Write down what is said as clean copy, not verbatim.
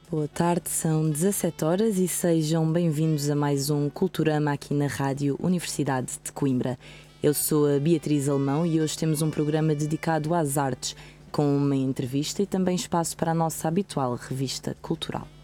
Boa tarde, são 17 horas e sejam bem-vindos a mais um Culturama aqui na Rádio Universidade de Coimbra. Eu sou a Beatriz Alemão e hoje temos um programa dedicado às artes, com uma entrevista e também espaço para a nossa habitual revista cultural.